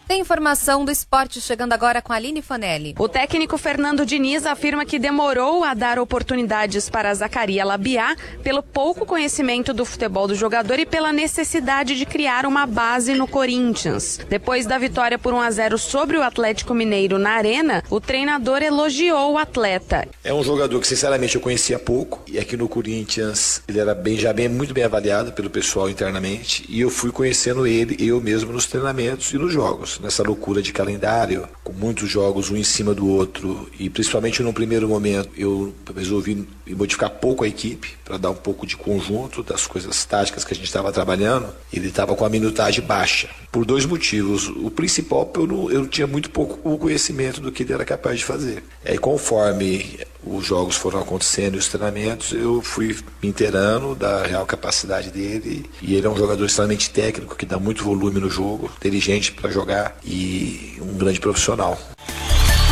Tem informação do esporte chegando agora com a Aline Fanelli. O técnico Fernando Diniz afirma que demorou a dar oportunidades para Zaccaria Labiat pelo pouco conhecimento do futebol do jogador e pela necessidade de criar uma base no Corinthians. Depois da vitória por 1-0 sobre o Atlético Mineiro na Arena, o treinador elogiou o atleta. É um jogador que sinceramente eu conhecia pouco e aqui no Corinthians ele era muito bem avaliado pelo pessoal internamente e eu fui conhecendo ele eu mesmo nos treinamentos e nos jogos. Nessa loucura de calendário, com muitos jogos um em cima do outro e principalmente no primeiro momento eu resolvi modificar pouco a equipe para dar um pouco de conjunto das coisas táticas que a gente estava trabalhando. Ele estava com a minutagem baixa por dois motivos. O principal, eu tinha muito pouco conhecimento do que ele era capaz de fazer. E aí, conforme os jogos foram acontecendo e os treinamentos, eu fui me inteirando da real capacidade dele. E ele é um jogador extremamente técnico, que dá muito volume no jogo, inteligente para jogar e um grande profissional.